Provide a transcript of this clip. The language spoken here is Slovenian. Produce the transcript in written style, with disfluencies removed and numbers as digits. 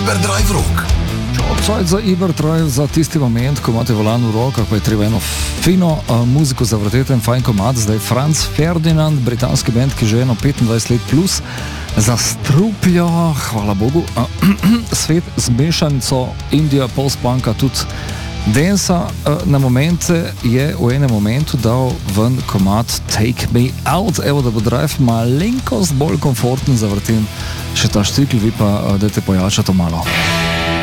Iberdrive Rock. Cajt za Iberdrive, za tisti moment, ko imate volan v rokah, pa je treba eno fino muziko zavrteti, en fajn komad. Zdaj Franz Ferdinand, britanski band, ki že eno 25 let plus zastruplja, hvala Bogu, svet z mešanico Indija, post-punka, tudi dansa. Na momente je v enem momentu dal ven komad Take Me Out. Evo, da bo drive malenkost bolj komforten, zavrtim še ta štrikl, vi pa dajte pojačati malo.